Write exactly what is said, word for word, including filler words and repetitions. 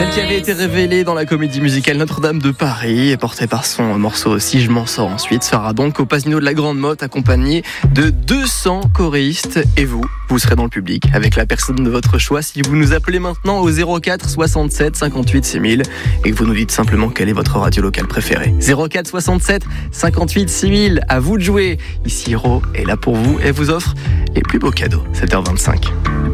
Celle qui avait été révélée dans la comédie musicale Notre-Dame de Paris et portée par son morceau Si je m'en sors ensuite sera donc au Pasino de la Grande Motte accompagné de deux cents choristes. Et vous, vous serez dans le public avec la personne de votre choix si vous nous appelez maintenant au zéro quatre soixante-sept cinquante-huit six mille et que vous nous dites simplement quelle est votre radio locale préférée. zéro quatre soixante-sept cinquante-huit six mille, à vous de jouer. Ici Hiro est là pour vous et vous offre les plus beaux cadeaux. sept heures vingt-cinq.